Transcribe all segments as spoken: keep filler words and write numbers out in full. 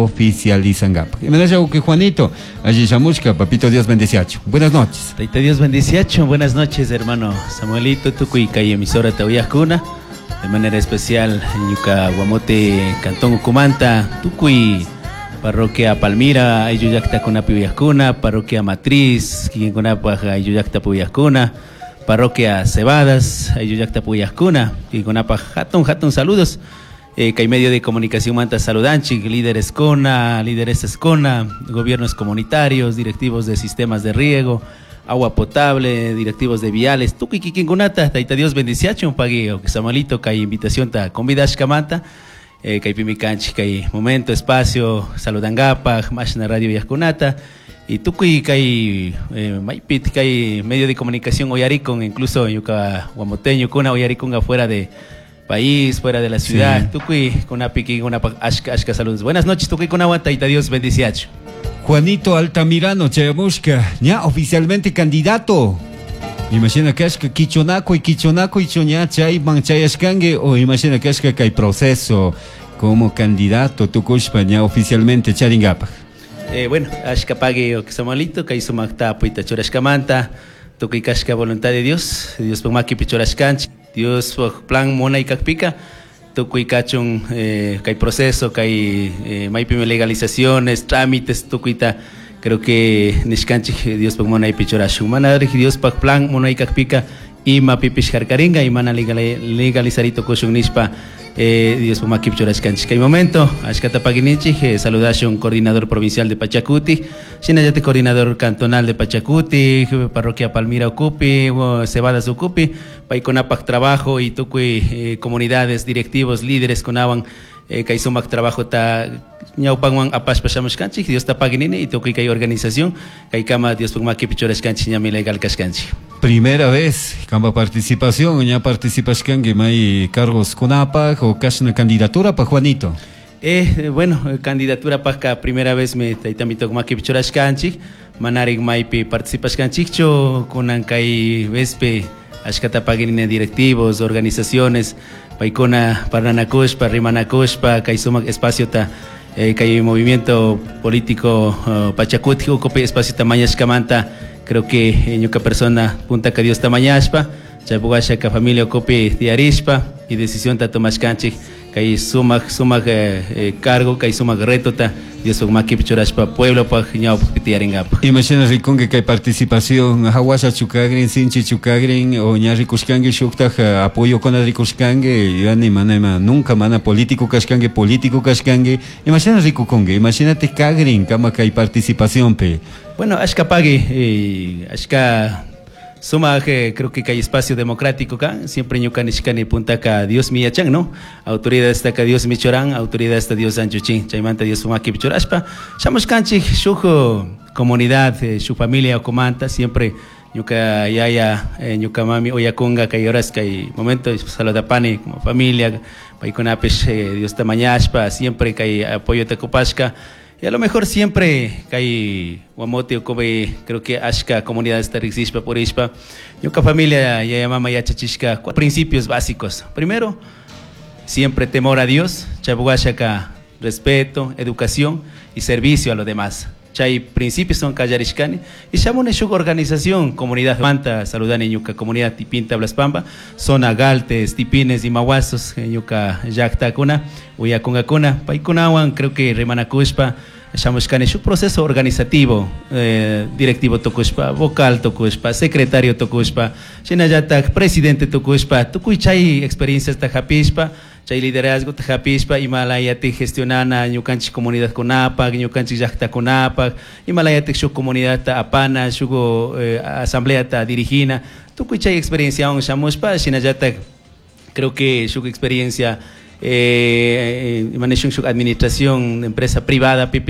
oficializan. Y me da que Juanito, allí Shamushka, papito Dios bendeciacho. Buenas noches. Taita Dios bendeciacho, buenas noches, hermano Samuelito, Tucuy, calle emisora Tauyacuna, de manera especial Yuca Guamote, Cantón Ucumanta, Tucuy, Parroquia Palmira, Ayuyacta Cunapi Uyacuna, Parroquia Matriz, Quiquinconapa, Ayuyacta Puyacuna, Parroquia Cebadas, Ayuyacta Puyacuna, Quiquinconapa, Hatun, Hatun, saludos. Eh, que hay medio de comunicación manta saludanchi, líderes CONA, líderes ESCONA, gobiernos comunitarios, directivos de sistemas de riego, agua potable, directivos de viales, tuki kikingunata, taita Dios bendiciacho, un pagueo, que Samuelito, que hay invitación ta convidash kamanta, eh, que hay pimicanchi, que hay momento, espacio, saludangapa, machina radio viascunata, y tuki que hay eh, maipit, que hay medio de comunicación oyaricon, incluso yuca guamoteño, kuna oyaricon afuera de país, fuera de la ciudad. Sí. Tucuy, con una piqui, una ashka, ashka, saludos. Buenas noches, Tucuy, con agua, taita Dios bendiciacho. Juanito Altamirano, Chayamushka, ya oficialmente candidato. Imagina que es que Kichonaco y Kichonaco y Choña, Chay, Manchayaskange, o imagina que es que hay proceso como candidato, Tucushpa, ya oficialmente Charingapa. Eh, bueno, ashka pague o que Samuelito, que hizo Magta, Puita Chorashkamanta, Tucuy Kashka, voluntad de Dios, Dios Pumaki Pichorashkanchi. Dios plan mona y cacpica, tucuy cachun, eh, que hay proceso, que hay eh, maipime legalizaciones, trámites, tucuita, creo que nishkanchi Dios pak mona y pichorashu, mana Dios pak plan mona y cacpica, y ma pipish karkaringa, y mana legalizarito koshun nishpa, eh, Dios pak ma kipchorashkanchi. Que hay momento, ashkata paginichi, eh, saludashun coordinador provincial de Pachacuti, Shinayate coordinador cantonal de Pachacuti, parroquia Palmira Ocupi, Cebadas Ocupi, Paiconapac trabajo y tucuy eh, comunidades, directivos, líderes conaban eh, Kaisumac trabajo ta ñaupanwan apash pasamos canchi, Dios ta paginine y tucuy kay organización, kay kama Dios pugma kipichores canchi ñami legal kascanchi. Primera vez, kama participación, ña participación que may cargos Conapac o casi una candidatura para Juanito. Eh, bueno, candidatura para primera vez me taitamito como aquí pichoras canchi, manarig maipi participas canchicho, con ancay vespe, ashkata pagine directivos, organizaciones, paikona paranakushpa, rimanakushpa, kaisuma espacio ta, eh, kay movimiento político uh, Pachacuti, ukope espacio tamañas kamanta, creo que en yuca persona punta que Dios tamañaspa, chapugasha ka familia ukope diarispa y decisión ta tomas canchi. Kay sumak sumak eh, eh, cargo, kay sumak reto ta Dios pag makipchorashpa pueblo pag ñaw pitiaringap. Imagina ricón que hay participación hawasa chukagrin sinchi chukagrin o ña rikushkange shuktaj apoyo con rikushkange yani mana nunca mana político kashkange político kashkange. Imagina rico conge, imagínate kagrin kama kay participación pe. Bueno, ashka pague eh, ashka suma que creo que hay espacio democrático acá, siempre ñucan y punta ka Dios miyachang, ¿no? Autoridad está ka Dios michorán, autoridad está Dios anchuchín, chaymanta Dios suma kipichorashpa, chamos canchi, shujo comunidad, eh, su familia ocomanta, siempre ñuca yaya, eh, ñuca mami oyakunga, que horas que hay momentos, saludapani como familia, paikonapesh, eh, Dios tamañashpa, siempre que hay apoyo tecopashka. Y a lo mejor siempre que hay guamote o kobe, creo que ashka comunidad está rixishpa por ishpa. Yuca familia ya mama ya chachishka, principios básicos. Primero, siempre temor a Dios, chabuashaka, respeto, educación y servicio a los demás. Chay principios son callarishkani y chamone shuk organización comunidad manta saludani ñuka comunidad tipinta Blaspamba zona galtes tipines y mahuasos ñuka yakta kuna uyakunga kuna paikunawan creo que remanakushpa chamushkani shuk proceso organizativo eh, directivo tokushpa vocal tokushpa secretario tokushpa shinayatak presidente tokushpa tukuy chay experiencias tajapishpa chay liderazgo tajapishpa Himalayati gestionana ñukanchik comunidad Conapac ñukanchik llaqta Conapac Himalayatik shuk comunidad ta apana shugo eh, asamblea ta dirigina tukuy chay experiencia on shamushpa shinayatak creo que shuk experiencia eh, eh, shuk administración empresa privada pipish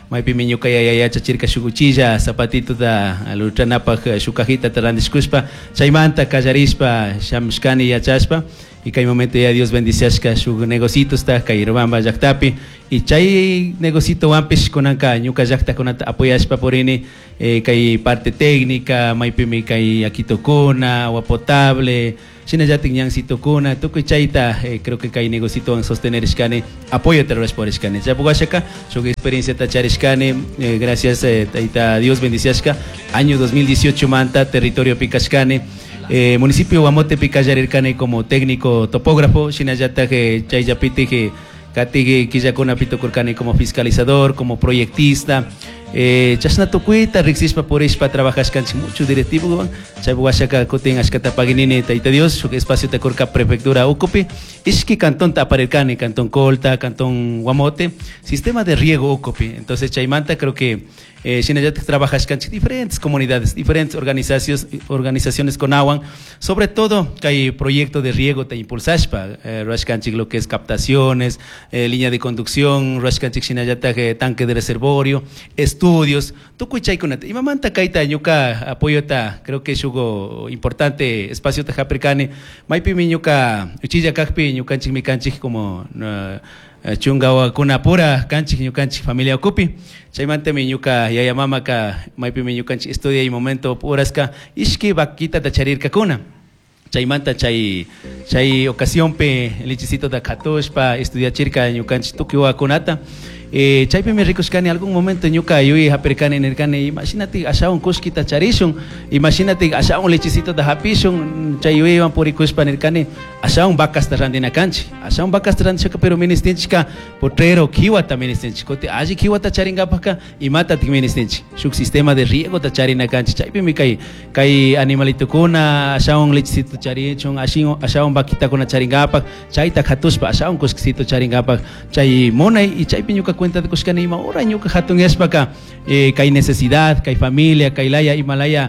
maypi miñuka yayayacha chirka shukuchilla zapatito da alutranapaj shukajita tarandishkuspa chaymanta kallarispa shamshkani yachaspa y kay momento ya Dios bendiciashka shuk negocitos ta kay Robamba llaktapi y chay negocito wampish kunanka ñuka llakta kunata apoyashpa porini eh, kay parte técnica maypimi kay akitokuna agua potable Shinayatik ñan sitokuna tukuy chayta eh, creo que kay negocito van sostener ishkane apoyo terrores por ishkane yapugashaka shuk experiencia ta charishkane eh, gracias eh, taita Dios bendiciashka año dos mil dieciocho manta territorio pikashkane Eh, municipio Guamote Picallarircane como técnico topógrafo, Shinayata que Chayapiti que Katige Kiyakuna Pitokurkane como fiscalizador, como proyectista, eh, Chasna Tokuita, Rixispa por Ispa, trabajas canchi mucho directivo, Chabuashaka Koten Ashkatapaginine, Taita Dios, su espacio Takurka Prefectura Ocopi, Ishki Cantón Taparircane, Cantón Colta, Cantón Guamote, sistema de riego Ocopi, entonces Chaymanta creo que Eh, Shinayat trabajas con diferentes comunidades, diferentes organizaciones, organizaciones con agua, sobre todo que hay proyecto de riego te impulsaspa, eh, lo que es captaciones, eh, línea de conducción, Shinayat tanque de reservorio, estudios, tu cuichay con y mamanta kaita yuka apoyo ta, creo que es algo importante espacio ta japricane, maipi miñuka uchilla kakpi ñukanchik mikanchik como uh, chunga kuna pura canchi ñu canchi familia ocupi chaymante miñuka yaya mama ka maipi miñukanchi estudia y momento puraska ishki vaquita ta charirka kuna chaymanta chay chay ocasión pe lichicito da katoshpa estudia chirka ñu canchi tukiwa kunata eh, chaypi me ricoscane algún momento ñuka yui hapercane nercane imagínate allá un cosquita charishun imagínate allá un lechecito de hapishun chay yui van por ricospa nercane allá un vacas tarandina canchi allá un vacas tarandina pero ministinchika potrero kiwa ta ministinchi kote allí kiwa ta charinga paka y mata ti ministinchi shuk sistema de riego ta charina canchi chaypi mi kai kai animalito kuna allá un lechecito charichun allá un vaquita kuna charinga pak chay ta khatushpa allá un cosquito charinga pak chay monay y chaypi ñuka cuenta de Cuscana y ahora ñuka hatun espaka eh, que hay necesidad, que hay familia, que hay laya Himalaya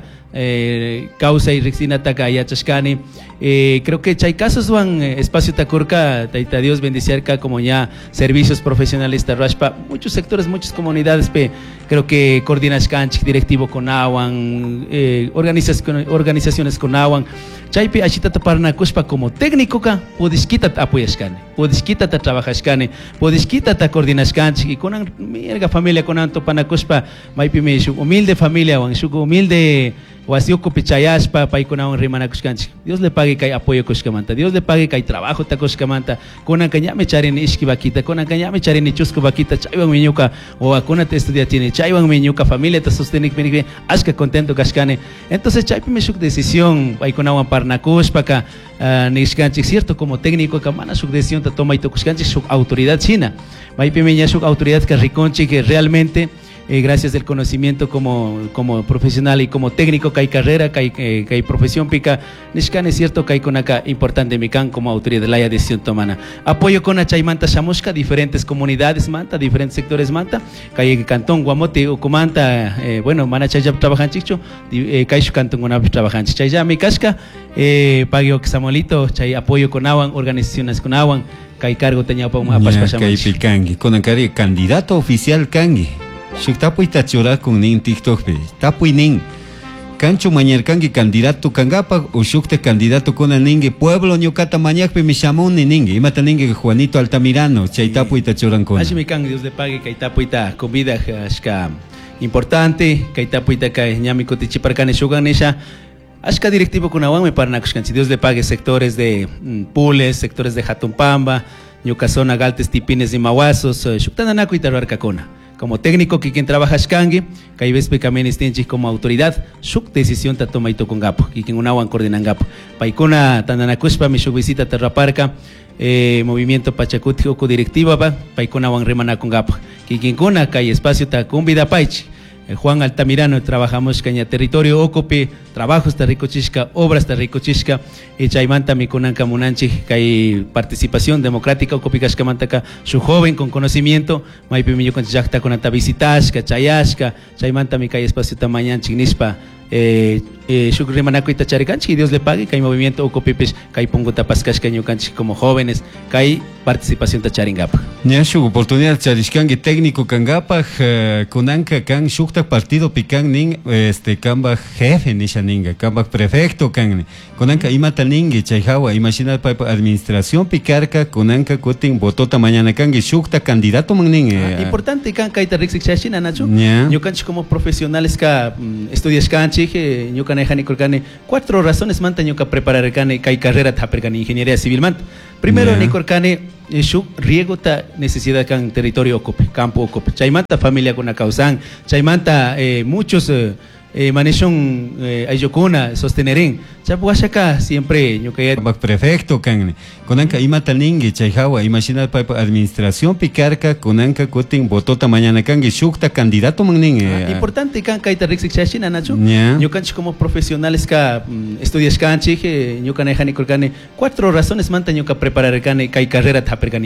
eh, causa y rexina taka ya chascani eh, creo que hay casos van eh, espacio takurka taita Dios bendiciarka como ya servicios profesionales tarrashpa muchos sectores muchas comunidades pe creo que coordinas canchi directivo con aguan eh, organizaciones organizaciones con aguan chaypi ashita taparna kuspa como técnico ka podisquita apoyashkane podisquita ta trabajashkane podisquita ta coordinashkanchi y con mierga familia con anto panakuspa maipi me su humilde familia wan su humilde Wasioko pichayaspa paikuna un rimana kuskanchi. Dios le pague que hay apoyo kuskamanta. Dios le pague que hay trabajo ta kuskamanta. Kuna kanyame charini ishki vaquita, kuna kanyame charini chusco vaquita, chaywan miñuka o akuna te estudia tiene, chaywan miñuka familia te sostenik minik aska contento kashkane. Entonces chaypi me shuk decisión paikuna wan parnakuspa ka uh, nishkanchi cierto como técnico kamana shuk decisión ta toma y to kuskanchi shuk autoridad china. Maipi miña shuk autoridad que riconchi que realmente Eh, gracias del conocimiento como, como profesional y como técnico que hay carrera, que hay, eh, que hay profesión pica, Nishkan es cierto que hay con acá importante mican como autoridad de la decisión tomana. Apoyo con Chaymanta Shamushka, diferentes comunidades manta, diferentes sectores manta, que hay Cantón Guamote o Comanta, eh, bueno, mana Chayab trabajan chicho, eh, Kaishu Cantón Guanab trabajan Chayab mi casca, eh, Pagio Xamolito, Chay apoyo con Awan, organizaciones con Awan, que hay cargo tenía para un apaspa Kay Picangi, con el candidato oficial Kangi. Shuk tapuy tachura con nin TikTok pe. Tapuy nin. Cancho mañer kangi candidato kangapa o shukte candidato con el ningue pueblo ñocata mañak pe mi chamón ni ningue. Imata ningue Juanito Altamirano. Chay tapuy tachuran con. Así me kangi Dios le pague que tapuy ta comida ashka importante. Que tapuy ta que ñami kotichiparkane shugan esa. Ashka directivo con awan me parnakushkan. Si Dios le pague sectores de mm, Pules, sectores de Jatumpamba, Ñucazona, Galtes, Tipines y Mahuazos. Shuktananaku y Taruarcacona. Como técnico que quien trabaja Shkangi, que hay veces también estinchi como autoridad, shuk decisión ta toma y to con gapo, y quien una aguan coordinan gapo. Paikona tananakuspa mi shuk visita terraparca, eh, movimiento pachacuti oco directiva pa, paikona aguan remana con gapo. Que quien kuna que hay espacio ta con vida paichi. Eh, Juan Altamirano trabajamos caña territorio ocope, trabajos ta rico chisca, obras ta rico chisca, y chaymanta mi kunan kamunanchi, que hay participación democrática ocopi kashkamantaka, su joven con conocimiento, maipi mi con chachta con ata visitashka, chayashka, chaymanta mi kay espacio ta mañan chignispa, eh, eh, shukri manaco itacharicanchi, y Dios le pague, que hay movimiento Ocopipish, que hay pungo tapascascaño canchi como jóvenes, que hay participación tacharingapa. Ya su oportunidad chariskangi técnico kangapa kunanka kan shukta partido pikan ning este kamba jefe nishaninga kamba prefecto kan kunanka imata ningi chayhawa imagina pa administración picarca kunanka kutin botota mañana kangi shukta candidato mangning. Ah, importante kan kaita rixik chashina nacho. Yeah. Yo canchi como profesionales ka um, estudias canchi que yo canejani kolkane cuatro razones manta yo ka preparar kane kai carrera taperkani ingeniería civil manta. Primero Yeah. ni kolkane shuk riego ta necesidad kan territorio ocupe, campo ocupe. Chaymanta familia con causan, chaymanta eh, muchos eh, eh, maneshon eh, ayokuna sosteneren. Chapuashaka siempre yo que Kamba prefecto kan kunanka imata ningi chayhawa imagina pa administración picarca kunanka kutin botota mañana kangi shukta candidato mangning. Ah, importante kan kaita rixik chashina nacho. Yeah. Yo canchi como profesionales ka um, estudias canchi que yo canejani kolkane cuatro razones manta yo ka preparar kane kai carrera taperkani